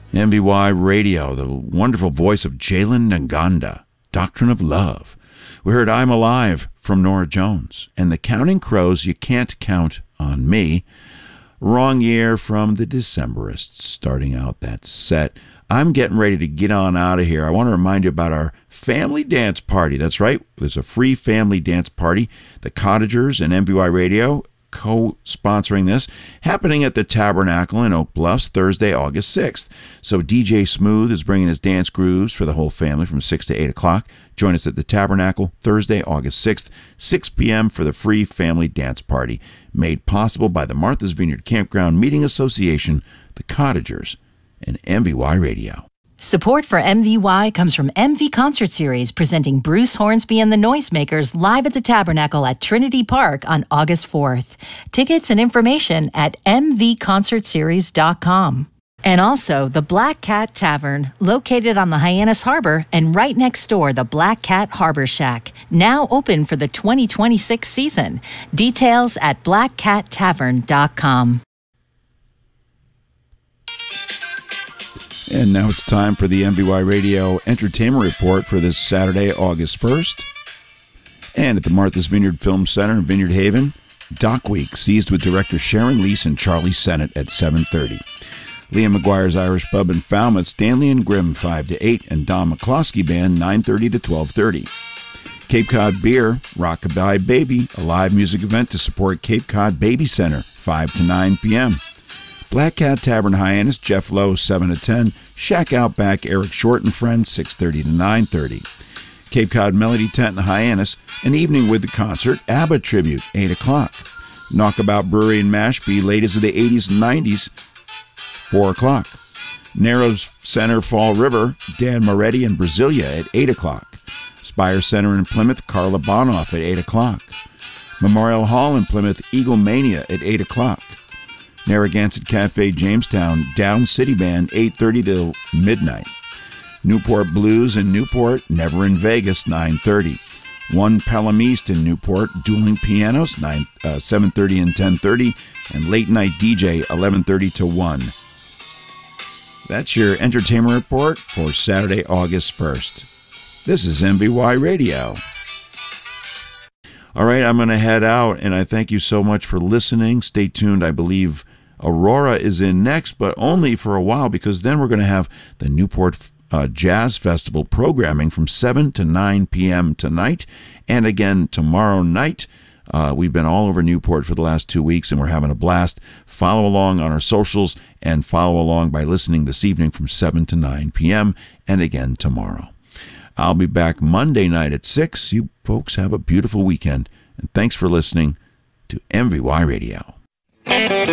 MVY Radio, the wonderful voice of Jalen Naganda, Doctrine of Love. We heard I'm Alive from Norah Jones, and the Counting Crows, You Can't Count on Me. Wrong Year from the Decemberists, starting out that set. I'm getting ready to get on out of here. I want to remind you about our family dance party. That's right. There's a free family dance party. The Cottagers and MVY Radio co-sponsoring this, happening at the Tabernacle in Oak Bluffs Thursday, August 6th. So DJ Smooth is bringing his dance grooves for the whole family from 6 to 8 o'clock. Join us at the Tabernacle Thursday, August 6th, 6 p.m. for the free family dance party, made possible by the Martha's Vineyard Campground Meeting Association, the Cottagers, and MVY Radio. Support for MVY comes from MV Concert Series, presenting Bruce Hornsby and the Noisemakers live at the Tabernacle at Trinity Park on August 4th. Tickets and information at mvconcertseries.com. And also the Black Cat Tavern, located on the Hyannis Harbor and right next door, the Black Cat Harbor Shack, now open for the 2026 season. Details at blackcattavern.com. And now it's time for the MVY Radio Entertainment Report for this Saturday, August 1st. And at the Martha's Vineyard Film Center in Vineyard Haven, Doc Week, seized with director Sharon Leese and Charlie Sennett at 7:30. Liam McGuire's Irish Pub in Falmouth, Stanley and Grimm 5 to 8, and Don McCloskey Band 9:30 to 12:30. Cape Cod Beer, Rockabye Baby, a live music event to support Cape Cod Baby Center, 5 to 9 p.m. Black Cat Tavern Hyannis, Jeff Lowe, 7 to 10. Shack Outback, Eric Short and Friends, 6:30 to 9:30. Cape Cod Melody Tent in Hyannis, an evening with the concert, ABBA Tribute, 8 o'clock. Knockabout Brewery in Mashpee, ladies of the 80s and 90s, 4 o'clock. Narrows Center, Fall River, Dan Moretti and Brasilia at 8 o'clock. Spire Center in Plymouth, Carla Bonoff at 8 o'clock. Memorial Hall in Plymouth, Eagle Mania at 8 o'clock. Narragansett Cafe Jamestown, Down City Band, 8:30 to midnight. Newport Blues in Newport, Never in Vegas, 9:30. One Pelham East in Newport, Dueling Pianos, 7:30 and 10:30. And Late Night DJ, 11:30 to 1. That's your entertainment report for Saturday, August 1st. This is MVY Radio. All right, I'm going to head out, and I thank you so much for listening. Stay tuned. I believe Aurora is in next, but only for a while, because then we're going to have the Newport Jazz Festival programming from 7 to 9 p.m. tonight, and again tomorrow night. We've been all over Newport for the last 2 weeks, and we're having a blast. Follow along on our socials, and follow along by listening this evening from 7 to 9 p.m., and again tomorrow. I'll be back Monday night at 6. You folks have a beautiful weekend, and thanks for listening to MVY Radio.